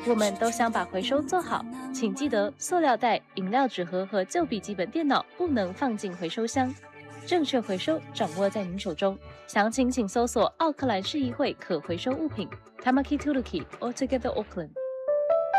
我们都想把回收做好，请记得塑料袋、饮料纸盒和旧笔记本电脑不能放进回收箱。正确回收掌握在您手中，详情请搜索奥克兰市议会可回收物品 Tamaki Tuluki Altogether Auckland。